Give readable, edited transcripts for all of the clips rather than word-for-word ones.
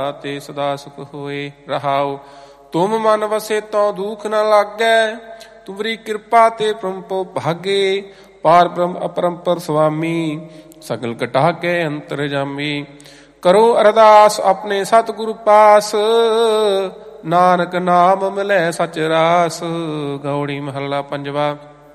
ਤੇ ਸਦਾ ਸੁਖ ਹੋਏ। ਰਹਾਉ ਤੁਮ ਮਨ ਵਸੇ ਤਉ ਦੁਖ ਨ ਲਾਗੈ, ਤੁਮਰੀ ਕਿਰਪਾ ਤੇ ਪ੍ਰੰਪੋ ਭਾਗੇ। ਪਾਰ ਬ੍ਰਹਮ ਅਪਰੰਪਰ ਸੁਆਮੀ, ਸਗਲ ਕਟਾ ਕੇ ਅੰਤਰ ਜਾਮੀ। ਕਰੋ ਅਰਦਾਸ ਆਪਣੇ ਸਤਿਗੁਰ ਪਾਸ, ਨਾਨਕ ਨਾਮ ਮਿਲੈ ਸਚ ਰਾਸ। ਗੌੜੀ ਮਹੱਲਾ ਪੰਜਵਾ।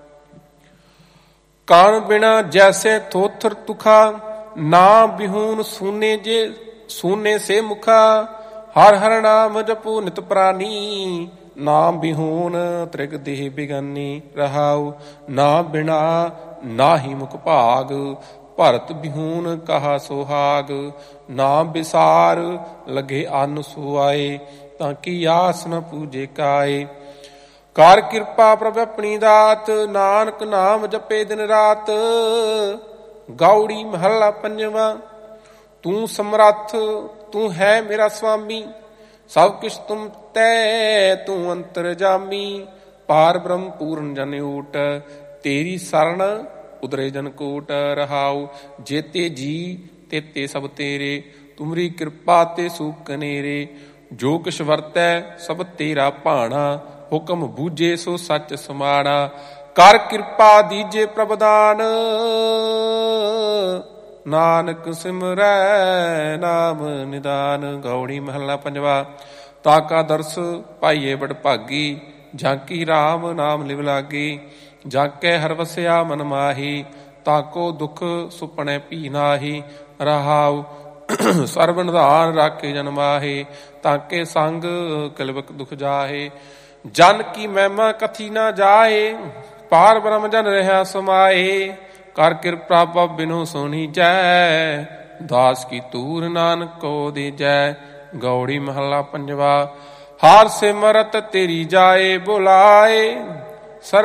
ਕਾਣ ਬਿਨਾ ਜੈਸੇ ਥੋਥਰ ਤੁਖਾ, ਨਾ ਬਿਹੂਨ ਸੂਨੇ ਸੇ ਮੁਖਾ। ਹਰ ਹਰ ਨਾਮ ਜਪੋ ਨਿਤ ਪ੍ਰਾਨੀ, ਨਾਮ ਬਿਹੂਨ ਤ੍ਰਿਗ ਦੇਹ ਬਿਗਾਨੀ। ਰਹਾਉ ਨਾ ਬਿਨਾ ਨਾਹੀ ਮੁਖ ਭਾਗ, ਭਰਤ ਬਿਹੂਨ ਕਹਾ ਸੁਹਾਗ। ਨਾਮ ਵਿਸਾਰ ਲਗੇ ਅੰਨ ਸੁਆਏ, ਤਾਂ ਕੀ ਆਸ ਨ ਪੂਜੇ ਕਾਏ। ਕਰ ਕਿਰਪਾ ਪ੍ਰਭ ਆਪਣੀ ਦਾਤ, ਨਾਨਕ ਨਾਮ ਜਪੇ ਦਿਨ ਰਾਤ। ਗੌੜੀ ਮਹੱਲਾ ਪੰਜਵਾ। ਤੂੰ ਸਮਰੱਥ ਤੂੰ ਹੈ ਮੇਰਾ ਸੁਆਮੀ, ਸਭ ਕਿਛ ਤੁਮ ਤੈ ਤੂੰ ਅੰਤਰ ਜਾਮੀ। ਪਾਰ ਬ੍ਰਹਮ ਪੂਰਨ ਜਨ ਊਟ, ਤੇਰੀ ਸਰਣ ਉਦਰੇ ਜਨ ਕੋਟ। ਰਹਾਉ ਜੇਤੇ ਜੀ ਤੇਤੇ ਸਭ ਤੇਰੇ, ਤੁਮਰੀ ਕਿਰਪਾ ਤੇ ਸੂਖ ਕਨੇਰੇ। ਜੋ ਕਿਛ ਵਰਤੈ ਸਭ ਤੇਰਾ ਭਾਣਾ, ਹੁਕਮ ਬੂਝੇ ਸੋ ਸੱਚ ਸਮਾਣਾ। ਕਰ ਕਿਰਪਾ ਦੀਜੇ ਪ੍ਰਭ ਦਾਨ, ਨਾਨਕ ਸਿਮਰੈ ਨਾਮ ਨਿਦਾਨ। ਗੌੜੀ ਮਹੱਲਾ ਪੰਜਵਾ। ਤਾਕਾ ਦਰਸ ਪਾਈਏ ਬੜ ਭਾਗੀ, ਜਾਂਕੀ ਰਾਮ ਨਾਮ ਲਿਵ ਲਾਗੀ। ਜਾਕੈ ਹਰ ਵਸਿਆ ਮਨ ਮਾਹੀ, ਤਾਕੋ ਦੁਖ ਸੁਪਨੇ ਭੀ ਨਾਹੀ। ਰਹਾਉ ਸਰਬ ਨਿਧਾਨ ਰਾਖੇ ਜਨ ਮਾਹੇ, ਤਾਕੇ ਸੰਗ ਕਲਵਕ ਦੁਖ ਜਾਹੇ। ਜਨ ਕੀ ਮਹਿਮਾ ਕਥੀ ਨਾ ਜਾਏ, ਪਾਰ ਬ੍ਰਹਮ ਜਨ ਰਹਾ ਸਮਾਏ। ਕਰ ਕਿਰਪਾ ਪ੍ਰਭ ਬਿਨੋ ਸੋਣੀ ਜੈ, ਦਾਸ ਕੀ ਤੂਰ ਨਾਨਕ ਕੋ ਦੀਜੈ। ਗੌੜੀ ਮਹੱਲਾ ਪੰਜਵਾ। ਹਾਰ ਸਿਮਰਤ ਤੇਰੀ ਜਾਏ ਬੁਲਾਏ,